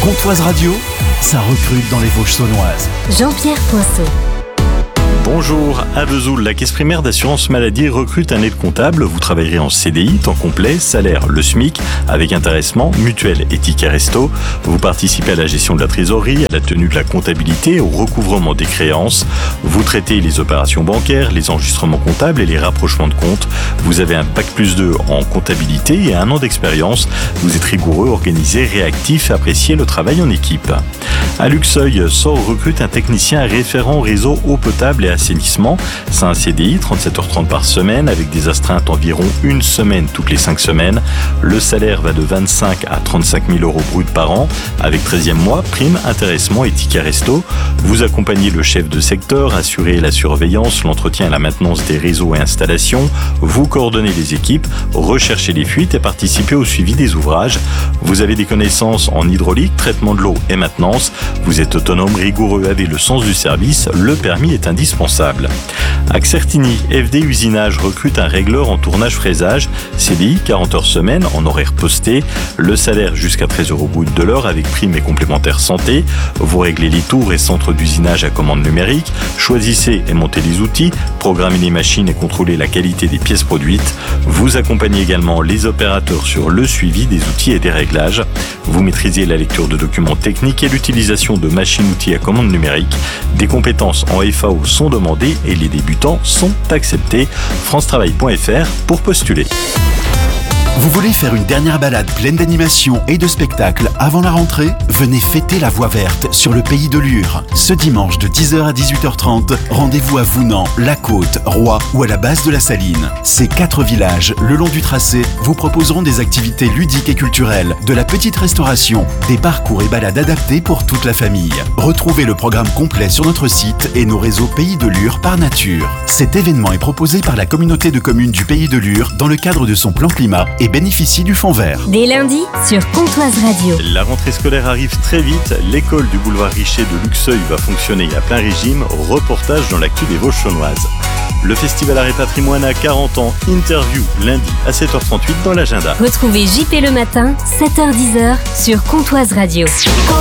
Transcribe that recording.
Comtoise Radio, ça recrute dans les Vosges saunoises. Jean-Pierre Poinceau. Bonjour, à Vesoul, la caisse primaire d'assurance maladie recrute un aide comptable. Vous travaillerez en CDI, temps complet, salaire le SMIC, avec intéressement, mutuelle et ticket resto. Vous participez à la gestion de la trésorerie, à la tenue de la comptabilité, au recouvrement des créances. Vous traitez les opérations bancaires, les enregistrements comptables et les rapprochements de comptes. Vous avez un Bac+2 en comptabilité et 1 an d'expérience. Vous êtes rigoureux, organisé, réactif et appréciez le travail en équipe. À Luxeuil, SOR recrute un technicien référent réseau eau potable et assainissement. C'est un CDI, 37h30 par semaine, avec des astreintes environ une semaine toutes les 5 semaines. Le salaire va de 25 à 35 000 euros bruts par an, avec 13e mois, prime, intéressement et ticket resto. Vous accompagnez le chef de secteur, assurez la surveillance, l'entretien et la maintenance des réseaux et installations. Vous coordonnez les équipes, recherchez les fuites et participez au suivi des ouvrages. Vous avez des connaissances en hydraulique, traitement de l'eau et maintenance. Vous êtes autonome, rigoureux, avez le sens du service. Le permis est indispensable. À Certigny, FD Usinage recrute un régleur en tournage-fraisage. CDI, 40 heures semaine, en horaire posté. Le salaire jusqu'à 13 euros brut de l'heure avec prime et complémentaire santé. Vous réglez les tours et centres d'usinage à commande numérique. Choisissez et montez les outils. Programmez les machines et contrôlez la qualité des pièces produites. Vous accompagnez également les opérateurs sur le suivi des outils et des réglages. Vous maîtrisez la lecture de documents techniques et l'utilisation de machines-outils à commande numérique. Des compétences en FAO sont demandées et les débutants sont acceptés. francetravail.fr pour postuler. Vous voulez faire une dernière balade pleine d'animation et de spectacles avant la rentrée? Venez fêter la Voie Verte sur le Pays de Lure. Ce dimanche de 10h à 18h30, rendez-vous à Vounan, La Côte, Roy ou à la base de la Saline. Ces 4 villages, le long du tracé, vous proposeront des activités ludiques et culturelles, de la petite restauration, des parcours et balades adaptés pour toute la famille. Retrouvez le programme complet sur notre site et nos réseaux Pays de Lure par nature. Cet événement est proposé par la communauté de communes du Pays de Lure dans le cadre de son plan climat et bénéficie du fonds vert. Dès lundi sur Comtoise Radio. La rentrée scolaire arrive très vite. L'école du boulevard Richer de Luxeuil va fonctionner à plein régime. Reportage dans l'actu des Vosges saunoises. Le Festival Art et Patrimoine a 40 ans. Interview lundi à 7h38 dans l'agenda. Retrouvez JP le matin, 7h-10h sur Comtoise Radio.